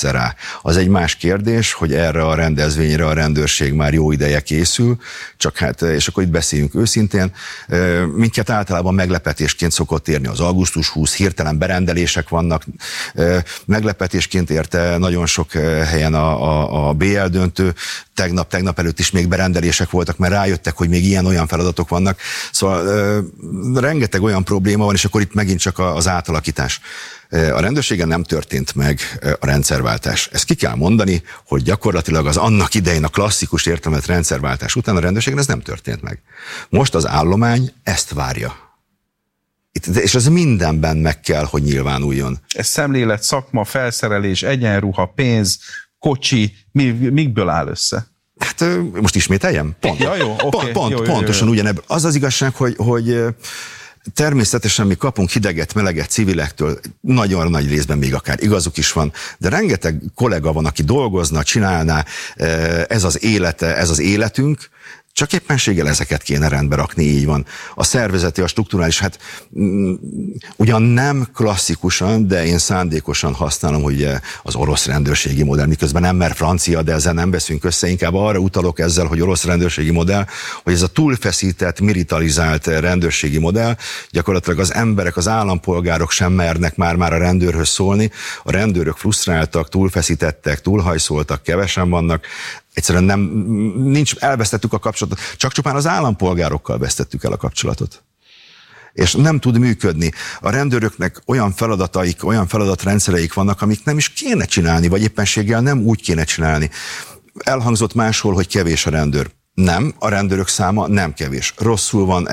lesz-e rá. Az egy más kérdés, hogy erre a rendezvényre a rendőrség már jó ideje készül, csak hát, és akkor itt beszéljünk őszintén, minket általában meglepetésként szokott érni az augusztus 20, hirtelen berendelések vannak, meglepetésként érte nagyon sok helyen a BL döntő, tegnap előtt is még berendelések voltak, mert rájöttek, hogy még ilyen-olyan feladatok vannak. Szóval rengeteg olyan probléma van, és akkor itt megint csak az átalakítás. A rendőrségen nem történt meg a rendszerváltás. Ezt ki kell mondani, hogy gyakorlatilag az annak idején a klasszikus értelmet rendszerváltás után a rendőrségen ez nem történt meg. Most az állomány ezt várja. És ez mindenben meg kell, hogy nyilvánuljon. Ez szemlélet, szakma, felszerelés, egyenruha, pénz, kocsi, mikből áll össze? Hát most ismételjem? Pont. Ja, jó, okay. Pontosan ugyanebb. Az az igazság, hogy természetesen mi kapunk hideget, meleget civilektől, nagyon nagy részben még akár igazuk is van, de rengeteg kollega van, aki dolgozna, csinálná, ez az élete, ez az életünk, csak éppenséggel ezeket kéne rendbe rakni, így van. A szervezeti, a strukturális, hát ugyan nem klasszikusan, de én szándékosan használom, hogy az orosz rendőrségi modell, miközben nem mer francia, de ezzel nem veszünk össze, inkább arra utalok ezzel, hogy orosz rendőrségi modell, hogy ez a túlfeszített, militarizált rendőrségi modell, gyakorlatilag az emberek, az állampolgárok sem mernek már a rendőrhöz szólni, a rendőrök frusztráltak, túlfeszítettek, túlhajszoltak, kevesen vannak, egyszerűen elvesztettük a kapcsolatot, csak csupán az állampolgárokkal vesztettük el a kapcsolatot. És nem tud működni. A rendőröknek olyan feladataik, olyan feladatrendszereik vannak, amik nem is kéne csinálni, vagy éppenséggel nem úgy kéne csinálni. Elhangzott máshol, hogy kevés a rendőr. Nem, a rendőrök száma nem kevés. Rosszul van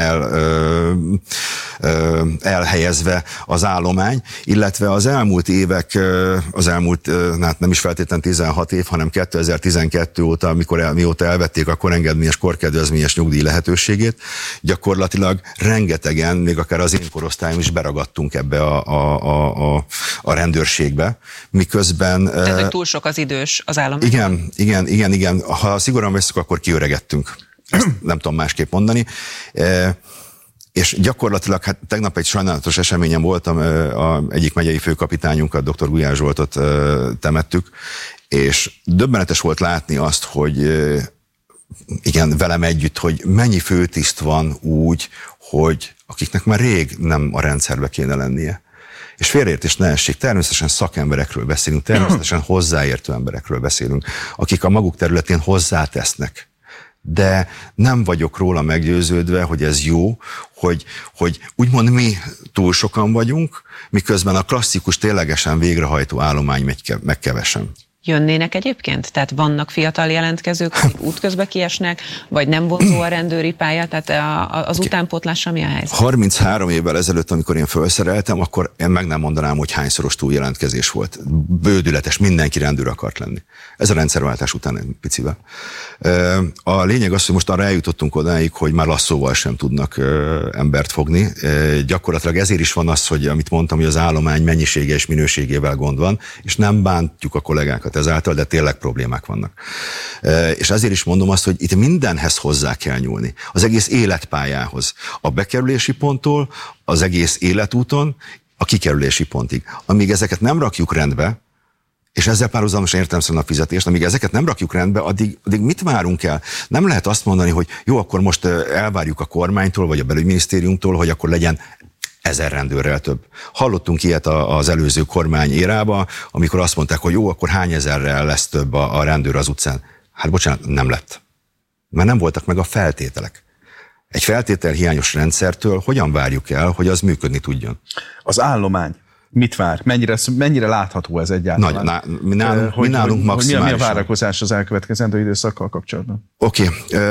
elhelyezve az állomány, illetve az elmúlt évek, hát nem is feltétlenül 16 év, hanem 2012 óta, mióta elvették a korengedményes, korkedvezményes nyugdíj lehetőségét, gyakorlatilag rengetegen, még akár az én korosztályom is beragadtunk ebbe a rendőrségbe, miközben... Tehát, hogy túl sok az idős az állomány. Igen. Ha szigorúan veszük, akkor kiöregettünk. Ezt nem tudom másképp mondani. És gyakorlatilag, hát tegnap egy sajnálatos eseményen voltam, egyik megyei főkapitányunkat, dr. Gulyás Zsoltot temettük, és döbbenetes volt látni azt, hogy igen, velem együtt, hogy mennyi főtiszt van úgy, hogy akiknek már rég nem a rendszerbe kéne lennie. És félreértés ne essék, természetesen szakemberekről beszélünk, természetesen hozzáértő emberekről beszélünk, akik a maguk területén hozzátesznek. De nem vagyok róla meggyőződve, hogy ez jó, hogy úgymond mi túl sokan vagyunk, miközben a klasszikus, ténylegesen végrehajtó állomány meg kevesen. Jönnének egyébként? Tehát vannak fiatal jelentkezők, akik útközben kiesnek, vagy nem vonzó a rendőri pálya, tehát az utánpótlásra mi a helyzet? 33 évvel ezelőtt, amikor én felszereltem, akkor én meg nem mondanám, hogy hányszoros túljelentkezés volt. Bődületes, mindenki rendőr akart lenni. Ez a rendszerváltás után egy picivel. A lényeg az, hogy most arra eljutottunk odáig, hogy már lasszóval sem tudnak embert fogni. Gyakorlatilag ezért is van az, hogy amit mondtam, hogy az állomány mennyisége és minőségével gond van, és nem bántjuk a kollégákat ezáltal, de tényleg problémák vannak. És ezért is mondom azt, hogy itt mindenhez hozzá kell nyúlni. Az egész életpályához. A bekerülési ponttól, az egész életúton, a kikerülési pontig. Amíg ezeket nem rakjuk rendbe, és ezzel párhuzamosan értelemszerűen a fizetést, amíg ezeket nem rakjuk rendbe, addig mit várunk el? Nem lehet azt mondani, hogy jó, akkor most elvárjuk a kormánytól, vagy a belügyminisztériumtól, hogy akkor legyen 1000 rendőrrel több. Hallottunk ilyet az előző kormány érába, amikor azt mondták, hogy jó, akkor hány ezerrel lesz több a rendőr az utcán. Hát bocsánat, nem lett. Mert nem voltak meg a feltételek. Egy feltételhiányos rendszertől hogyan várjuk el, hogy az működni tudjon? Az állomány mit vár? Mennyire látható ez egyáltalán? Mi nálunk maximálisan. Mi a várakozás az elkövetkezendő időszakkal kapcsolatban? Oké.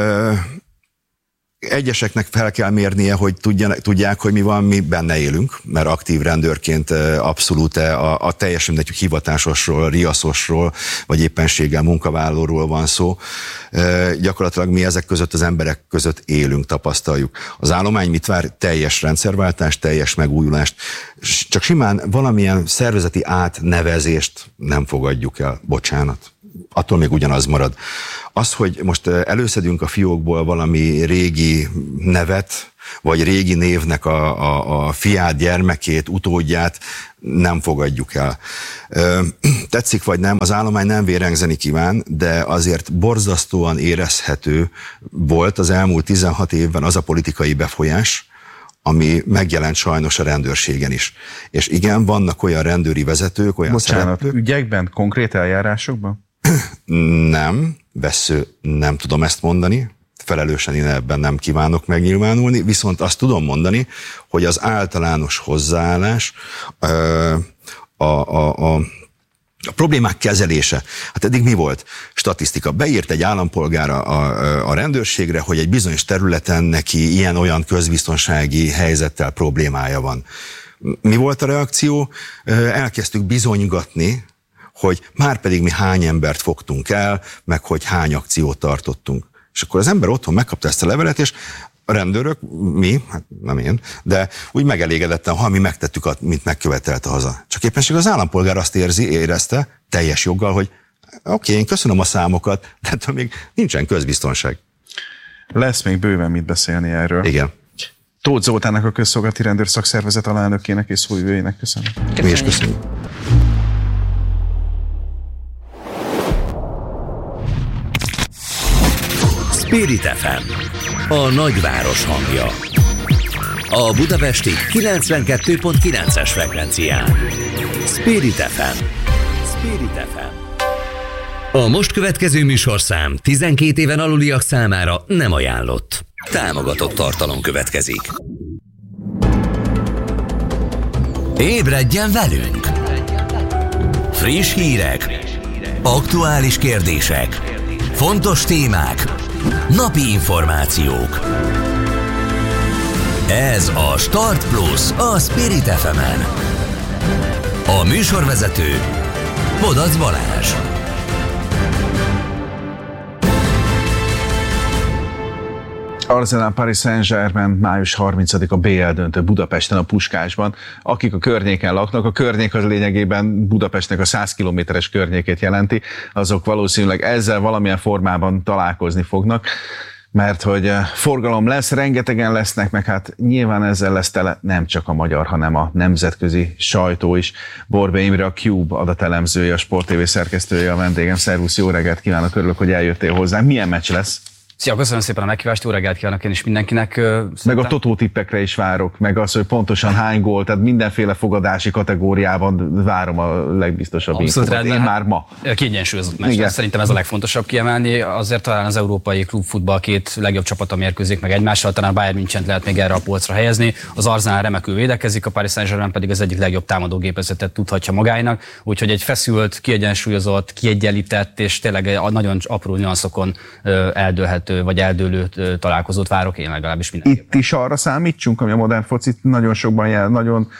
Egyeseknek fel kell mérnie, hogy tudják, hogy mi van, mi benne élünk, mert aktív rendőrként abszolút a teljesen mindegy hivatásosról, riaszosról, vagy éppenséggel munkavállalóról van szó. Gyakorlatilag mi ezek között, az emberek között élünk, tapasztaljuk. Az állomány mit vár? Teljes rendszerváltást, teljes megújulást. Csak simán valamilyen szervezeti átnevezést nem fogadjuk el. Bocsánat. attól még ugyanaz marad. Az, hogy most előszedünk a fiókból valami régi nevet, vagy régi névnek a fiát, gyermekét, utódját, nem fogadjuk el. Tetszik vagy nem, az állomány nem vérengzeni kíván, de azért borzasztóan érezhető volt az elmúlt 16 évben az a politikai befolyás, ami megjelent sajnos a rendőrségen is. És igen, vannak olyan rendőri vezetők, olyan szereplők. Ügyekben, konkrét eljárásokban? Nem, nem tudom ezt mondani, felelősen én ebben nem kívánok megnyilvánulni, viszont azt tudom mondani, hogy az általános hozzáállás, a problémák kezelése. Hát eddig mi volt? Statisztika. Beírt egy állampolgár a rendőrségre, hogy egy bizonyos területen neki ilyen-olyan közbiztonsági helyzettel problémája van. Mi volt a reakció? Elkezdtük bizonygatni, hogy már pedig mi hány embert fogtunk el, meg hogy hány akciót tartottunk. És akkor az ember otthon megkapta ezt a levelet, és a rendőrök, mi, hát nem én, de úgy megelégedetten, ha mi megtettük, mint megkövetelte haza. Csak éppenséggel az állampolgár azt érezte teljes joggal, hogy oké, én köszönöm a számokat, de ettől még nincsen közbiztonság. Lesz még bőven mit beszélni erről. Igen. Tóth Zoltánnak, a Közszolgálati Rendőr Szakszervezet alelnökének és szóvivőjének köszönöm. Mi is köszönjük. Spirit FM, a nagyváros hangja. A budapesti 92.9-es frekvencián. Spirit FM. Spirit FM. A most következő műsorszám 12 éven aluliak számára nem ajánlott. Támogatott tartalom következik. Ébredjen velünk! Friss hírek, aktuális kérdések, fontos témák, napi információk. Ez a Start Plus a Spirit FM-en. A műsorvezető Bodac Balázs. Arsenal Paris Saint-Germain május 30-a BL döntő Budapesten, a Puskásban. Akik a környéken laknak, a környék az lényegében Budapestnek a 100 kilométeres környékét jelenti, azok valószínűleg ezzel valamilyen formában találkozni fognak, mert hogy forgalom lesz, rengetegen lesznek, meg hát nyilván ezzel lesz tele nem csak a magyar, hanem a nemzetközi sajtó is. Borbély Imre, a Cube adatelemzője, a Sport TV szerkesztője a vendégem. Szervusz, jó reggelt kívánok, örülök, hogy eljöttél hozzánk. Milyen meccs lesz? Szia, köszönöm szépen a meghívást, jó reggelt kívánok én is mindenkinek. Meg a totó tippekre is várok, meg az, hogy pontosan hány gól, tehát mindenféle fogadási kategóriában várom a legbiztosabb infókat. Én már ma. Kiegyensúlyozott meccs. Szerintem ez a legfontosabb kiemelni. Azért talán az európai klubfutball két legjobb csapata mérkőzik meg egymással, talán Bayern Münchent lehet még erre a polcra helyezni. Az Arsenal remekül védekezik, a Paris Saint-Germain pedig az egyik legjobb támadógépezetet tudhatja magáinak. Úgyhogy egy feszült, kiegyensúlyozott, kiegyenlített és tényleg nagyon apró nüanszokon eldőlhető vagy eldőlő találkozót várok én legalábbis mindenképpen. Itt is arra számítsunk, ami a modern focit nagyon sokban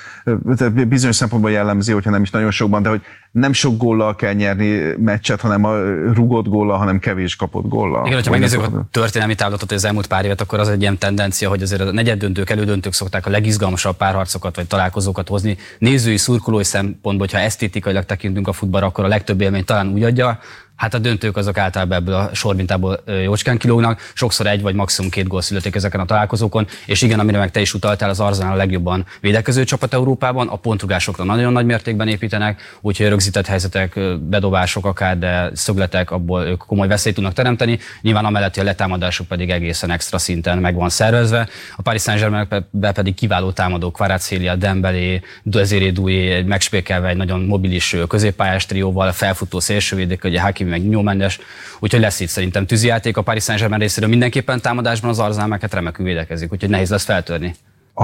bizonyos szempontból jellemzi, hogyha nem is nagyon sokban, de hogy nem sok góllal kell nyerni meccset, hanem a rugott góllal, hanem kevés kapott góllal. Igen, hogyha megnézzük a történelmi táblatot az elmúlt pár évet, akkor az egy ilyen tendencia, hogy azért a negyeddöntők, elődöntők szokták a legizgalmasabb párharcokat vagy találkozókat hozni. Nézői, szurkolói szempontból, hogyha esztétikailag tekintünk a futballra, akkor a legtöbb élmény talán úgy adja. Hát a döntők azok általában ebből a sormintából jócskán kilógnak, sokszor egy vagy maximum 2 gól születik ezeken a találkozókon, és igen, amire meg te is utaltál, az Arsenal a legjobban védekező csapat Európában, a pontrugásokra nagyon nagy mértékben építenek, úgyhogy rögzített helyzetek, bedobások akár, de szögletek, abból ők komoly veszélyt tudnak teremteni, nyilván amellett, hogy a letámadásuk pedig egészen extra szinten meg van szervezve. A Paris Saint-Germainbe pedig kiváló támadók, Kvaratskhelia, Dembélé, Désiré Doué, megspékelve egy nagyon mobilis középpályás trióval, felfutó szélsővédők, ugye Hakimi meg Nuno Mendes, úgyhogy lesz itt szerintem tűzijáték a Paris Saint-Germain részéről mindenképpen támadásban, az Arsenal meg hát remekül védekezik, úgyhogy nehéz lesz feltörni.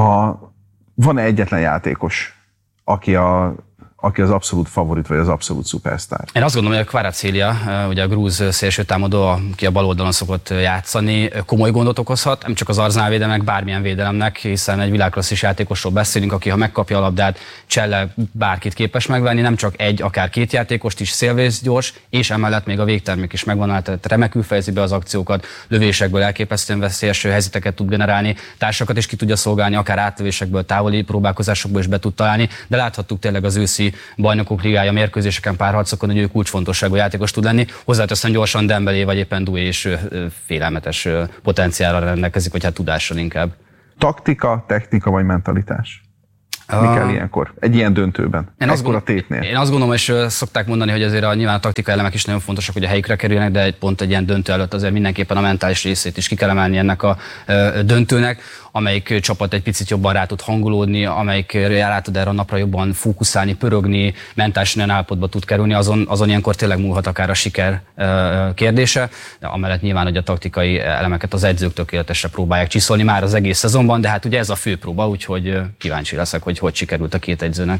Van-e egyetlen játékos, aki az abszolút favorit, vagy az abszolút szupersztár? Én azt gondolom, hogy a Kvaratskhelia, ugye a grúz szélsőtámadó, aki a bal oldalon szokott játszani, komoly gondot okozhat, nem csak az Arsenal védelmek, bármilyen védelemnek, hiszen egy világklasszis játékosról beszélünk, aki ha megkapja a labdát, csellel bárkit képes megvenni, nem csak egy, akár 2 játékost is, szélvész gyors, és emellett még a végtermék is megvan, tehát remekül fejezi be az akciókat, lövésekből elképesztően veszélyes helyzeteket tud generálni, társakat is ki tudja szolgálni, akár átlövésekből, távoli próbálkozásokból is be tud találni, de láthattuk tényleg az őszi Bajnokok Ligája mérkőzéseken, párharcokon, hogy ő kulcsfontosságú játékos tud lenni. Hozzáteszem gyorsan Dembélé vagy éppen Doué is félelmetes potenciálra rendelkezik, vagy hát tudással inkább. Taktika, technika vagy mentalitás? Mi kell ilyenkor? Egy ilyen döntőben? Én azt gondolom, és szokták mondani, hogy azért nyilván a taktika elemek is nagyon fontosak, hogy a helyükre kerüljenek, de pont egy ilyen döntő előtt azért mindenképpen a mentális részét is ki kell emelni ennek a döntőnek, amelyik csapat egy picit jobban rá tud hangolódni, amelyik rá tud erre a napra jobban fókuszálni, pörögni, mentálisan olyan állapotba tud kerülni, azon ilyenkor tényleg múlhat akár a siker kérdése, de amellett nyilván, hogy a taktikai elemeket az edzők tökéletesre próbálják csiszolni már az egész szezonban, de hát ugye ez a fő próba, úgyhogy kíváncsi leszek, hogy sikerült a két edzőnek.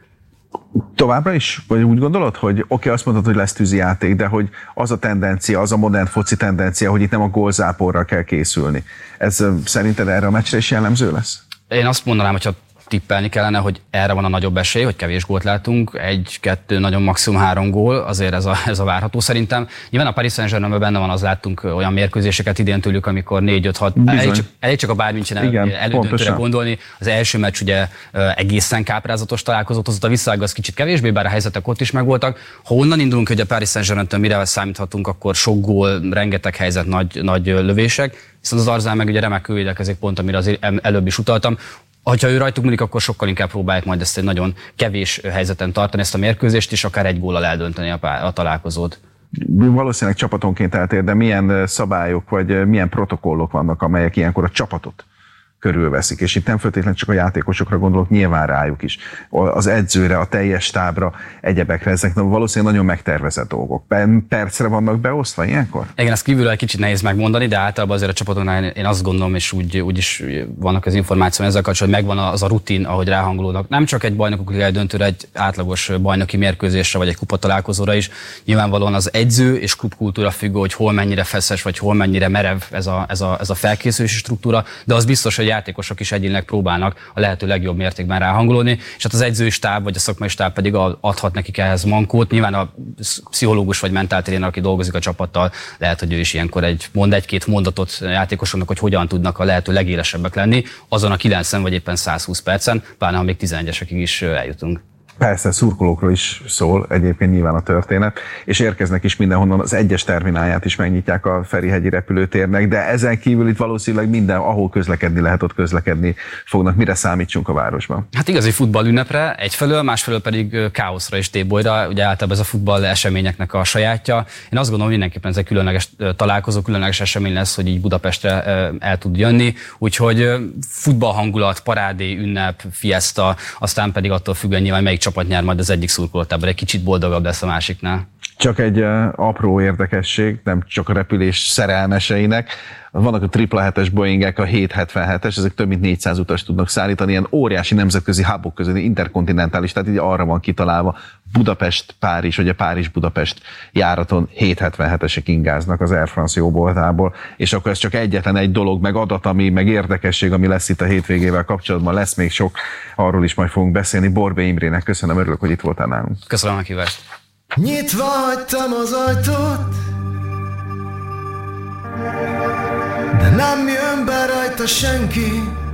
Továbbra is? Vagy úgy gondolod, hogy azt mondod, hogy lesz tűzijáték, de hogy az a tendencia, az a modern foci tendencia, hogy itt nem a gólzáporral kell készülni. Ez szerinted erre a meccsre is jellemző lesz? Én azt mondanám, hogyha tippelni kellene, hogy erre van a nagyobb esély, hogy kevés gólt látunk, 1-2, nagyon maximum 3 gól, azért ez a várható szerintem. Nyilván a Paris Saint-Germainben benne van, az láttunk olyan mérkőzéseket idén tőlük, amikor 4-5-6, elég csak a Bayern München elődöntőre gondolni. Az első meccs ugye egészen káprázatos találkozott, az a visszaág az kicsit kevésbé, bár a helyzetek ott is megvoltak. Ha onnan indulunk, hogy a Paris Saint-Germaintől mire számíthatunk, akkor sok gól, rengeteg helyzet, nagy lövések, viszont az Arzán meg ugye remekül védekezik, pont amire azért előbb is utaltam. Ha ő rajtuk múlik, akkor sokkal inkább próbálják majd ezt egy nagyon kevés helyzeten tartani, ezt a mérkőzést, és akár egy góllal eldönteni a találkozót. Valószínűleg csapatonként eltér, de milyen szabályok vagy milyen protokollok vannak, amelyek ilyenkor a csapatot körülveszik, és itt nem feltétlenül csak a játékosokra gondolok, nyilván rájuk is. Az edzőre, a teljes stábra, egyebekre, ezek valószínűleg nagyon megtervezett dolgok. Percre vannak beosztva ilyenkor? Igen, ezt kívülről egy kicsit nehéz megmondani, de általában azért a csapatoknál én azt gondolom, és úgy is vannak az információk ezzel kapcsolatban, hogy megvan az a rutin, ahogy ráhangolódnak. Nem csak egy bajnokok ligája döntőre, egy átlagos bajnoki mérkőzésre, vagy egy kupatalálkozóra is. Nyilvánvalóan az edző és klubkultúra függő, hogy hol mennyire feszes, vagy hol mennyire merev ez a felkészülési struktúra, de az biztos, hogy játékosok is egyénileg próbálnak a lehető legjobb mértékben ráhangolódni, és hát az edzői stáb vagy a szakmai stáb pedig adhat nekik ehhez mankót. Nyilván a pszichológus vagy mentáltréner, aki dolgozik a csapattal, lehet, hogy ő is ilyenkor mond egy-két mondatot játékosoknak, hogy hogyan tudnak a lehető legélesebbek lenni azon a 90 vagy éppen 120 percen, pláne ha még 11-esekig is eljutunk. Persze, szurkolókról is szól egyébként nyilván a történet, és érkeznek is mindenhonnan, az egyes terminálját is megnyitják a Ferihegyi repülőtérnek, de ezen kívül itt valószínűleg minden, ahol közlekedni lehet, ott közlekedni fognak. Mire számítsunk a városban? Hát igazi futballünnepre egyfelől, másfelől pedig káoszra és tébolyra, ugye általában ez a futball eseményeknek a sajátja. Én azt gondolom, mindenképpen ez egy különleges találkozó, különleges esemény lesz, hogy így Budapestre el tud jönni, úgyhogy futballhangulat, parádé, ünnep, fiesta, aztán pedig attól függően nyilván melyik csapat nyer majd az egyik szurkolótából, egy kicsit boldogabb lesz a másiknál. Csak egy apró érdekesség, nem csak a repülés szerelmeseinek. Vannak a 777-es Boeingek, a 777-es, ezek több mint 400 utas tudnak szállítani, ilyen óriási nemzetközi hubok közötti, interkontinentális, tehát így arra van kitalálva, Budapest-Párizs, vagy a Párizs-Budapest járaton 777-esek ingáznak az Air France jóboltából, és akkor ez csak egyetlen egy dolog, meg adat, meg érdekesség, ami lesz itt a hétvégével kapcsolatban, lesz még sok, arról is majd fogunk beszélni. Borbély Imrének köszönöm, örülök, hogy itt voltál nálunk. Köszönöm a kívást. Nyitva hagytam az ajtót, de nem jön be rajta senki.